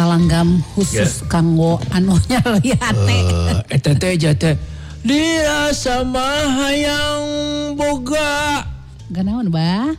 langgam khusus kanggo anu nyari hate. Eta teh jate dia sama hayang boga. Ganaon bah?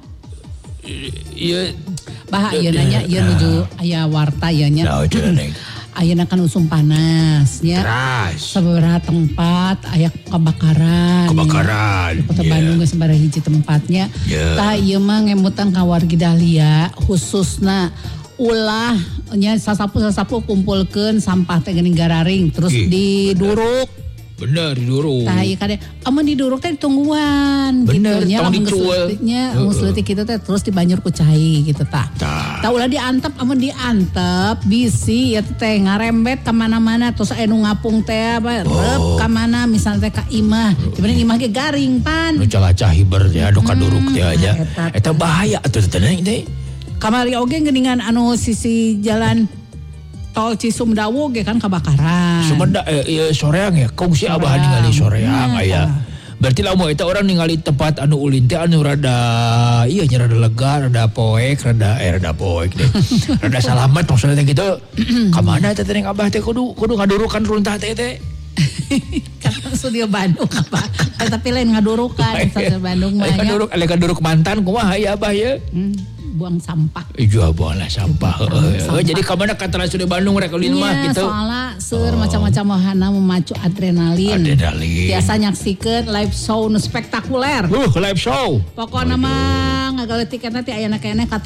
Ieu bah ieu nanya ieu nuju aya warta ieu nya. Ayeuna kan usum panas nya. Sabaraha tempat aya kebakaran. Di Kota Bandung geus sabaraha hiji tempatnya. Tah ieu mah ngemutan ka wargi Dahlia khususna ulah nya sasapu kumpulkeun sampah teh geuning gararing terus diduruk. Bener diduruk. Tah ieu kade amun diduruk teh ditungguan gitu nya lamun geus leutik kitu teh terus dibanjur ku cai gitu tah. Tah ulah diantep amun diantep bisi ya teh ngarembet ka mana-mana terus anu ngapung teh rep ka mana misalnya teh ka imah. Dibanding imah ge garing pan. Nu calacah hiber teh anu kaduruk teh aja. Eta bahaya atuh teh teh. Kamari oge geuningan anu sisi jalan tol Cisumdawu ge kan kebakaran. Sumeda soreang ya, kongsi abah ningali soreang aya. Berarti lamun eta orang ningali tempat anu ulin teh anu rada ieu nya rada lega, rada poek deh. Rada salamet maksudnya teh gitu. Ka mana teh teh abah teh kudu ngadurukan runtah teh. Kan studio Bandung apa? Tapi lain ngadurukan studio Bandung mah. Ngaduruk mantan kumaha ya abah ya? Buang sampah. Iya buang sampah. Jadi kamana kata studio Bandung rek ulin mah gitu. Soalnya seur macam-macam wahana memacu adrenalin. Biasa nyaksikeun live show nu spektakuler. Live show. Pokokna mah ngagale tiket nanti aya keneh ka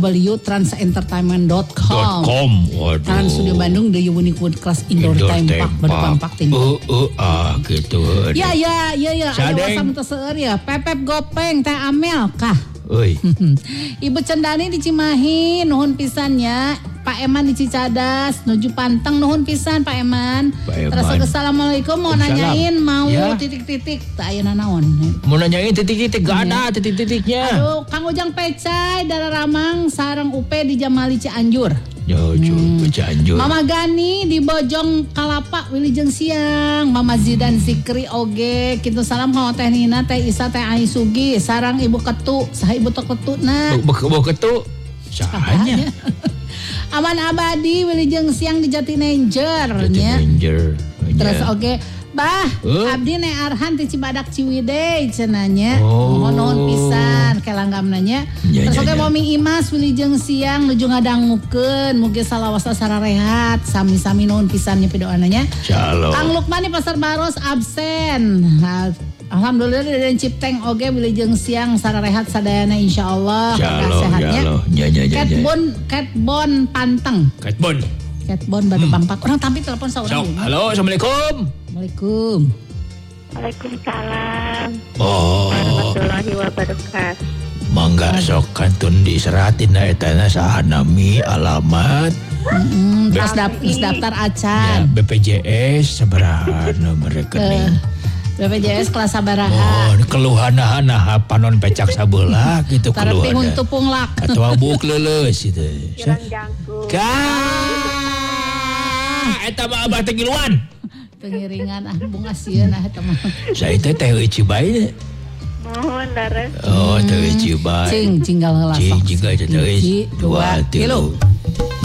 www.transentertainment.com. Trans Studio Bandung the unique world class indoor time park berpampak tinggi. Gitu. Ya. Aya wasam teu seueur ya. Pepep Gopeng Teh Amel kah? Ibu Cendani di Cimahi nuhun pisannya. Pak Eman di Cicadas nuju Panteng nuhun pisan Pak Eman. Terus assalamualaikum mau nanyain mau titik-titik tak ayeuna naon. Mau nanyain titik-titik gak ada titik-titiknya. Aduh Kang Ujang Pecai Dararamang sareng UP di Jamali Cianjur. Cianjur. Mama Gani di Bojong Kalapa Wilujeng Siang. Mama Zidan Zikri oge kitu salam ka Teh Nina Teh Isa Teh Aisugi sarang Ibu Ketu saha Ibu Ketuna. Bu Ketu sahanya. Aman Abadi Wilujeng Siang di Jatinanger nya. Terus oge Bah, abdi ne Arhan ti Cibadak Ciwidey cenanya. Mohon pisan kelanggam nanya. Terus oge Momi Imas Wilujeng Siang nuju ngadangukeun mugi salawasa sararehat sami-sami nuhun pisan nya pidoananya. Shalom. Kang Lukman di Pasar Baros absen. Alhamdulillah dan Cipteng oge Wilujeng Siang sararehat sadayana insyaallah sehatnya. Catbon Panteng. Catbon Badu Pampak. Orang tampil telepon saurang. Halo, assalamualaikum. Waalaikumsalam. Warahmatullahi wabarakatuh. Mangga sok kantun diseratin eta saha nami alamat. Daftar acan. BPJS sabaraha nomor rekening. BPJS kelas sabaraha. Ini keluhana panon pecak sabelah gitu keluhana. Tareping tupung lak. Atau buk leuleus gitu. Kirang jangkung. Eta mah abah teh giluan. Pengiringan bunga sieun eta mah. Saya teh eueuh bae. Mohon dares. Teh eueuh bae. Cing cinggal heula. Cing aja teh. 2 3